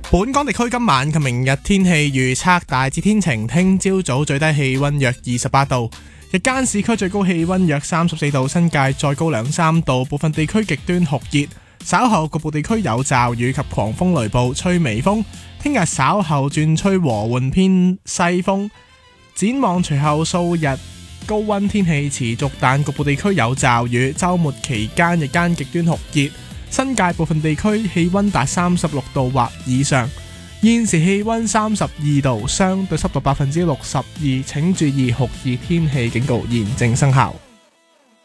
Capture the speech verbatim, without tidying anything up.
本港地區今晚及明日天氣預測大致天晴，聽朝早最低氣溫約二十八度，日間市區最高氣溫約三十四度，新界再高兩三度，部分地區極端酷熱。稍後局部地區有驟雨及狂風雷暴，吹微風。聽日稍後轉吹和緩偏西風。展望隨後數日高溫天氣持續，但局部地區有驟雨。週末期間日間極端酷熱。新界部分地區氣溫達三十六度或以上，現時氣溫三十二度，相對濕度百分之六十二，請注意酷熱天氣警告現正生效。